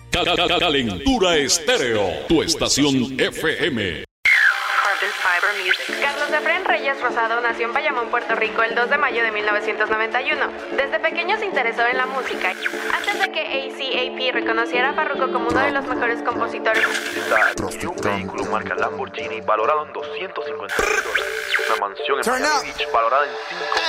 Calentura Estéreo, tu estación FM. Carlos Efraín Reyes Rosado nació en Bayamón, Puerto Rico, el 2 de mayo de 1991. Desde pequeño se interesó en la música, antes de que ACAP reconociera a Farruko como uno de los mejores compositores. Y un vehículo marca Lamborghini valorado en $250,000. Una mansión en Miami Beach valorada en $5